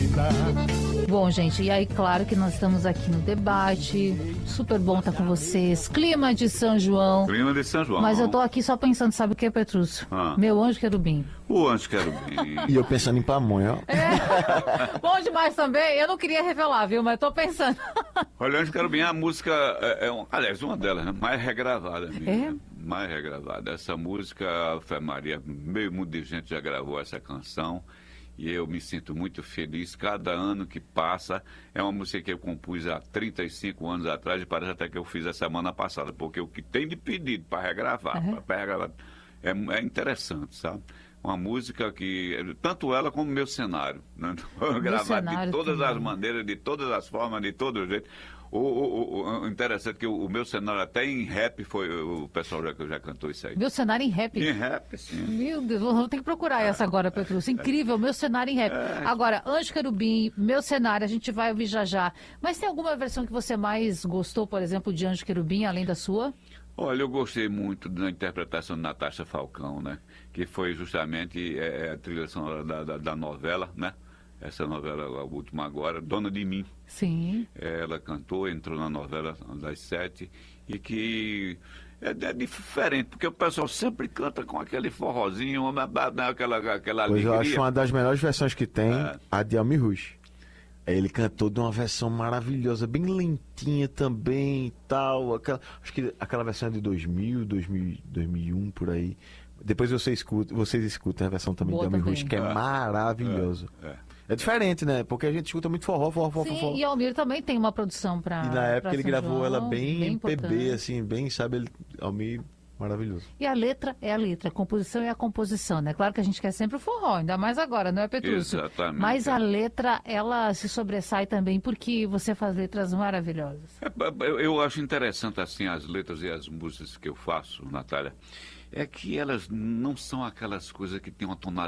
vida. Bom, gente, e aí, claro que nós estamos aqui no debate. Super bom estar com vocês. Clima de São João. Clima de São João. Mas eu tô aqui só pensando, sabe o que, Petrúcio? Meu anjo querubim. O anjo querubim. E eu pensando em pamonha, ó. Bom demais também. Eu não queria revelar, viu? Mas tô pensando. Olha, Anjo Querubim, a música aliás, uma delas, né? Mais regravada mesmo. É? Mais regravada. Essa música, Ave Maria, meio mundo de gente já gravou essa canção. E eu me sinto muito feliz. Cada ano que passa, é uma música que eu compus há 35 anos atrás, e parece até que eu fiz a semana passada, porque o que tem de pedido para regravar, para regravar é interessante, sabe? Uma música que, tanto ela como o meu cenário, né? Gravado de todas as maneiras, de todas as formas, de todo jeito. O interessante é que o meu cenário até em rap foi, o pessoal já cantou isso aí. Meu cenário em rap? Em rap, sim. Meu Deus, vou ter que procurar essa agora, Petrúcio. Incrível, meu cenário em rap. Agora, Anjo Querubim, meu cenário, a gente vai ouvir já já. Mas tem alguma versão que você mais gostou, por exemplo, de Anjo Querubim, além da sua? Olha, eu gostei muito da interpretação de Natasha Falcão, né? Que foi justamente a trilha sonora da novela, né? Essa novela, a última agora, Dona de Mim. Sim. Ela cantou, entrou na novela das 7, e que é diferente, porque o pessoal sempre canta com aquele forrozinho, aquela Pois alegria. eu acho uma das melhores versões que tem, a de Almir Rouge. Ele cantou de uma versão maravilhosa, bem lentinha também e tal. Acho que aquela versão é de 2001, por aí. Depois vocês escutam a versão também de Almir Rouge, que é maravilhosa. É diferente, né? Porque a gente escuta muito forró. Sim, e Almir também tem uma produção para. E na época ele gravou ela bem importante. PB, assim, bem, sabe? Almir, maravilhoso. E a letra é a letra, a composição é a composição, né? Claro que a gente quer sempre o forró, ainda mais agora, não é, Petrúcio? Exatamente. Mas a letra, ela se sobressai também porque você faz letras maravilhosas. Eu acho interessante, assim, as letras e as músicas que eu faço, Natália, é que elas não são aquelas coisas que tem uma tonalidade